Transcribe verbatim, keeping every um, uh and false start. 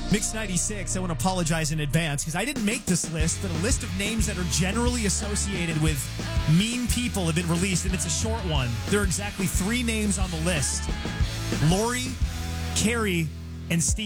Mix ninety-six, I want to apologize in advance because I didn't make this list, but a list of names that are generally associated with mean people have been released, and it's a short one. There are exactly three names on the list: Lori, Carrie, and Steve.